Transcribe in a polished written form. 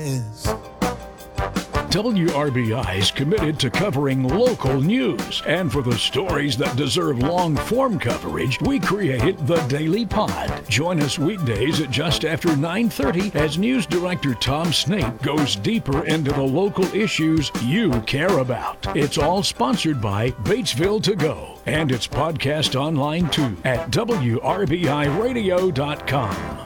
WRBI is committed to covering local news. And for the stories that deserve long-form coverage, we created the Daily Pod. Join us weekdays at just after 9:30 as News Director Tom Snape goes deeper into the local issues you care about. It's all sponsored by Batesville To Go. And it's podcast online too at WRBIRadio.com.